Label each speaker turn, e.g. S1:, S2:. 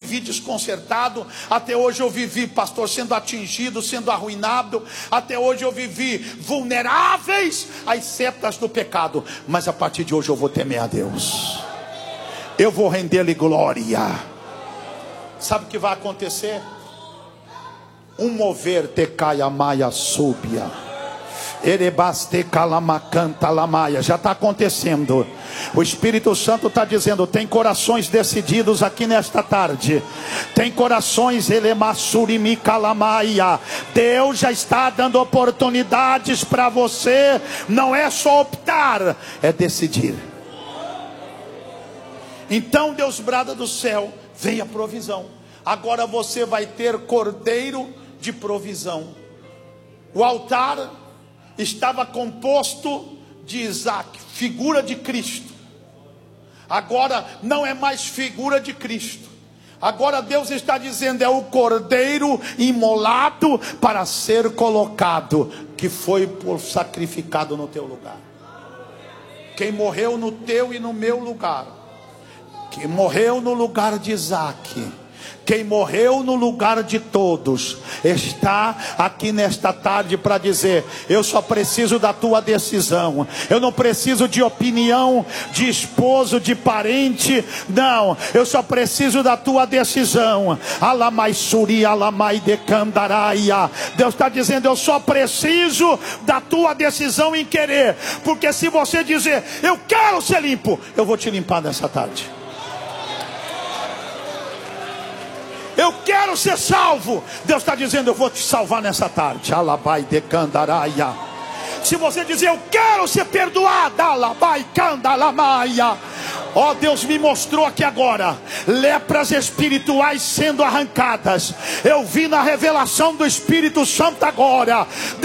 S1: vivi desconcertado, até hoje eu vivi, pastor, sendo atingido, sendo arruinado, até hoje eu vivi vulneráveis às setas do pecado, mas a partir de hoje eu vou temer a Deus, eu vou render-lhe glória. Sabe o que vai acontecer? Um mover te caia maia súbia. Erebaste calamacanta lamaia. Já está acontecendo. O Espírito Santo está dizendo: tem corações decididos aqui nesta tarde. Tem corações elemassurimi calamaia. Deus já está dando oportunidades para você. Não é só optar, é decidir. Então Deus brada do céu: vem a provisão. Agora você vai ter cordeiro de provisão. O altar estava composto de Isaac, figura de Cristo. Agora não é mais figura de Cristo. Agora Deus está dizendo: é o cordeiro imolado para ser colocado, que foi sacrificado no teu lugar. Quem morreu no teu e no meu lugar, que morreu no lugar de Isaac, quem morreu no lugar de todos, está aqui nesta tarde para dizer: eu só preciso da tua decisão. Eu não preciso de opinião de esposo, de parente. Não, eu só preciso da tua decisão. Alamai suri, alamai decandaraia. Deus está dizendo: eu só preciso da tua decisão em querer. Porque se você dizer: eu quero ser limpo, eu vou te limpar nessa tarde. Eu quero ser salvo, Deus está dizendo: eu vou te salvar nessa tarde. Alabai decandaraia. Se você dizer: eu quero ser perdoado, alabai candalamaia. Ó, Deus me mostrou aqui agora lepras espirituais sendo arrancadas. Eu vi na revelação do Espírito Santo agora.